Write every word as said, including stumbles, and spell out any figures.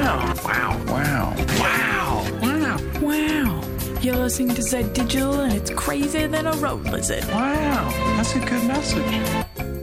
Wow. Wow. Wow. Wow. Wow. Wow. You're listening to Zed Digital and it's crazier than a road lizard. Wow. That's a good message.